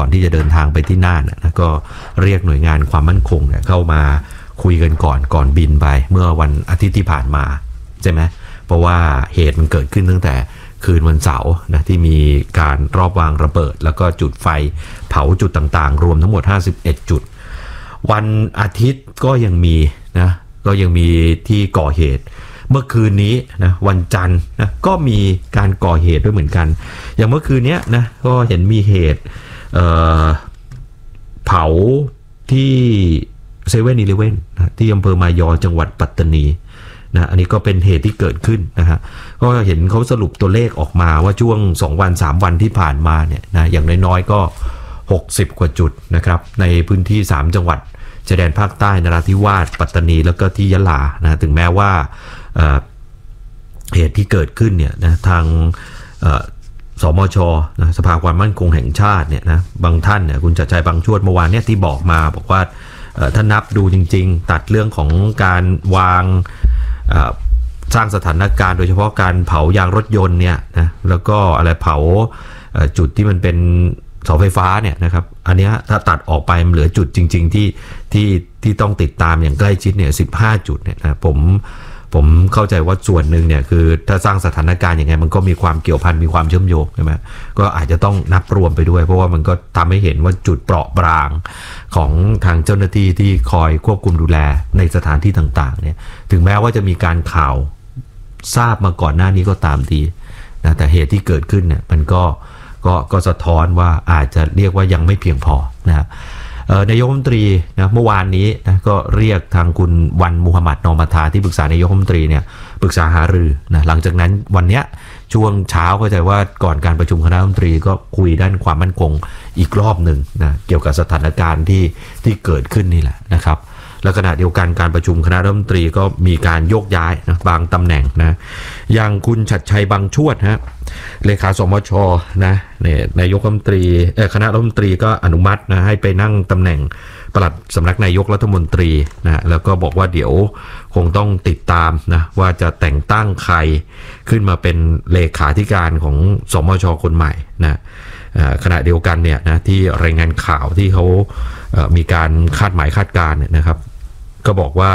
ที่จะเดินทางไปที่น่านนะก็เรียกหน่วยงานความมั่นคงเนี่ยเข้ามาคุยกันก่อนบินไปเมื่อวันอาทิตย์ที่ผ่านมาใช่ไหมเพราะว่าเหตุมันเกิดขึ้นตั้งแต่คืนวันเสาร์นะที่มีการรอบวางระเบิดแล้วก็จุดไฟเผาจุดต่างๆรวมทั้งหมด51จุดวันอาทิตย์ก็ยังมีนะก็ยังมีที่ก่อเหตุเมื่อคืนนี้นะวันจันทร์นะก็มีการก่อเหตุด้วยเหมือนกันอย่างเมื่อคืนนี้นะก็เห็นมีเหตุเผาที่เซเว่นอีเลฟเว่นที่อำเภอมายอจังหวัดปัตตานีนะอันนี้ก็เป็นเหตุที่เกิดขึ้นนะฮะก็เห็นเขาสรุปตัวเลขออกมาว่าช่วง2วัน3วันที่ผ่านมาเนี่ยนะอย่างน้อยๆก็60กว่าจุดนะครับในพื้นที่3จังหวัดชายแดนภาคใต้นราธิวาสปัตตานีแล้วก็ที่ยะลานะถึงแม้ว่าเหตุที่เกิดขึ้นเนี่ยนะทางสมชนะสภาความมั่นคงแห่งชาติเนี่ยนะบางท่านเนี่ยคุณชัดชัยบางชวดเมื่อวานเนี่ยที่บอกว่าถ้านับดูจริงๆตัดเรื่องของการวางสร้างสถานการณ์โดยเฉพาะการเผายางรถยนต์เนี่ยนะแล้วก็อะไรเผาจุดที่มันเป็นเสาไฟฟ้าเนี่ยนะครับอันนี้ถ้าตัดออกไปมันเหลือจุดจริงๆที่ต้องติดตามอย่างใกล้ชิดเนี่ย15จุดเนี่ยนะผมเข้าใจว่าส่วนหนึ่งเนี่ยคือถ้าสร้างสถานการณ์อย่างไงมันก็มีความเกี่ยวพันมีความเชื่อมโยงใช่ไหมก็อาจจะต้องนับรวมไปด้วยเพราะว่ามันก็ทำให้เห็นว่าจุดเปราะบางของทางเจ้าหน้าที่ที่คอยควบคุมดูแลในสถานที่ต่างๆเนี่ยถึงแม้ว่าจะมีการข่าวทราบมาก่อนหน้านี้ก็ตามทีนะแต่เหตุที่เกิดขึ้นเนี่ยมันก็สะท้อนว่าอาจจะเรียกว่ายังไม่เพียงพอนะครับนายกรัฐมนตรีนะเมื่อวานนี้นะก็เรียกทางคุณวันมุฮัมมัดนอมัทาที่ปรึกษานายกรัฐมนตรีเนี่ยปรึกษาหารือนะหลังจากนั้นวันนี้ช่วงเช้าเข้าใจว่าก่อนการประชุมคณะรัฐมนตรีก็คุยด้านความมั่นคงอีกรอบหนึ่งนะเกี่ยวกับสถานการณ์ที่เกิดขึ้นนี่แหละนะครับและขณะเดียวกันการประชุมคณะรัฐมนตรีก็มีการโยกย้ายนะบางตำแหน่งนะอย่างคุณชัดชัยบางชวดฮะเลขาสมชนะเนี่ยนายกรัฐมนตรีคณะรัฐมนตรีก็อนุมัตินะให้ไปนั่งตำแหน่งปลัดสำนักนายกรัฐมนตรีนะแล้วก็บอกว่าเดี๋ยวคงต้องติดตามนะว่าจะแต่งตั้งใครขึ้นมาเป็นเลขาธิการของสมชคนใหม่นะขณะเดียวกันเนี่ยนะที่รายงานข่าวที่เขามีการคาดหมายคาดการณ์เนี่ยนะครับก็บอกว่า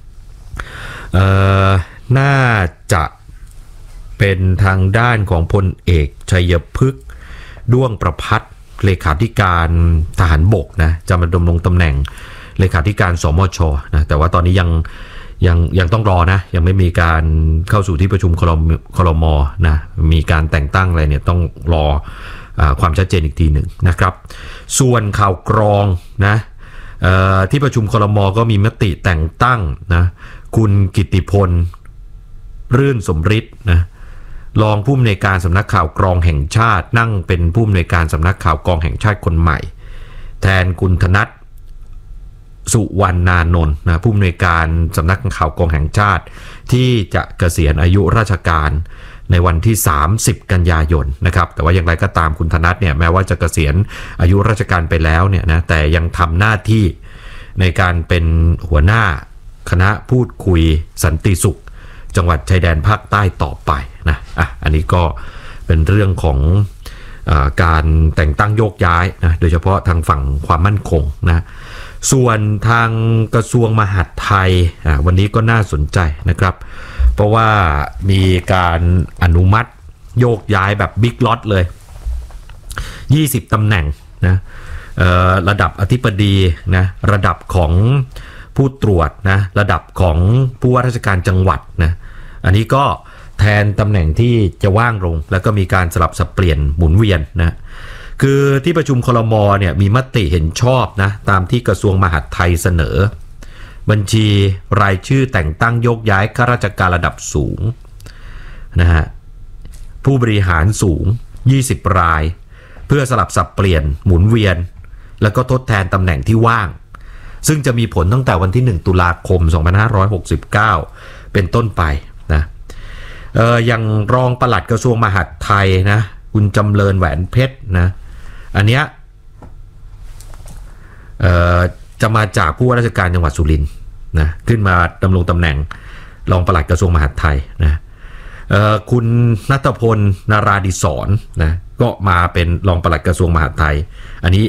น่าจะเป็นทางด้านของพลเอกชัยพฤกษ์ด้วงประภัตเลขาธิการทหารบกนะจะมาดำรงตำแหน่งเลขาธิการสมชนะแต่ว่าตอนนี้ยังต้องรอนะยังไม่มีการเข้าสู่ที่ประชุมครมนะมีการแต่งตั้งอะไรเนี่ยต้องรอความชัดเจนอีกทีหนึ่งนะครับส่วนข่าวกรองนะที่ประชุมครม.ก็มีมติแต่งตั้งนะคุณกิตติพลรื่นสมฤทธิ์นะรองผู้อำนวยการสำนักข่าวกรองแห่งชาตินั่งเป็นผู้อำนวยการสำนักข่าวกรองแห่งชาติคนใหม่แทนคุณธนัทสุวรรณานนท์นะผู้อำนวยการสำนักข่าวกรองแห่งชาติที่จะเกษียณอายุราชการในวันที่30กันยายนนะครับแต่ว่าอย่างไรก็ตามคุณธนัทเนี่ยแม้ว่าจะเกษียณอายุราชการไปแล้วเนี่ยนะแต่ยังทำหน้าที่ในการเป็นหัวหน้าคณะพูดคุยสันติสุขจังหวัดชายแดนภาคใต้ต่อไปนะอันนี้ก็เป็นเรื่องของการแต่งตั้งโยกย้ายนะโดยเฉพาะทางฝั่งความมั่นคงนะส่วนทางกระทรวงมหาดไทยวันนี้ก็น่าสนใจนะครับเพราะว่ามีการอนุมัติโยกย้ายแบบบิ๊กล็อตเลย20ตำแหน่งนะระดับอธิบดีนะระดับของผู้ตรวจนะระดับของผู้ว่าราชการจังหวัดนะอันนี้ก็แทนตำแหน่งที่จะว่างลงแล้วก็มีการสลับสับเปลี่ยนหมุนเวียนนะคือที่ประชุมครม.เนี่ยมีมติเห็นชอบนะตามที่กระทรวงมหาดไทยเสนอบัญชีรายชื่อแต่งตั้งโยกย้ายข้าราชการระดับสูงนะฮะผู้บริหารสูง20รายเพื่อสลับสับเปลี่ยนหมุนเวียนแล้วก็ทดแทนตำแหน่งที่ว่างซึ่งจะมีผลตั้งแต่วันที่1ตุลาคม2569เป็นต้นไปนะอย่างรองปลัดกระทรวงมหาดไทยนะคุณจำเริญแหวนเพชรนะอันเนี้ยจะมาจากผู้ว่าราชการจังหวัดสุรินทร์นะขึ้นมาดำรงตำแหน่งรองปลัดกระทรวงมหาดไทยนะคุณณัฐพลนาราดิศรนะก็มาเป็นรองปลัดกระทรวงมหาดไทยอันนี้